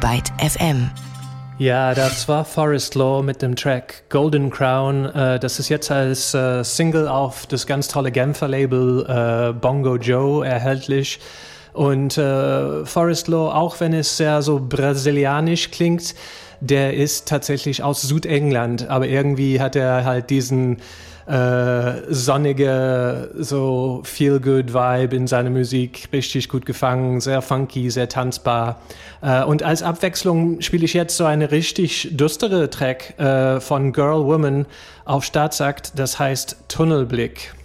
Byte FM. Ja, das war Forest Law mit dem Track Golden Crown. Das ist jetzt als Single auf das ganz tolle Genfer Label Bongo Joe erhältlich. Und Forest Law, auch wenn es sehr so brasilianisch klingt, der ist tatsächlich aus Südengland. Aber irgendwie hat er halt diesen sonnige, so Feel-Good-Vibe in seiner Musik richtig gut gefangen, sehr funky, sehr tanzbar. Und als Abwechslung spiele ich jetzt so eine richtig düstere Track von Girl Woman auf Staatsakt, das heißt Tunnelblick.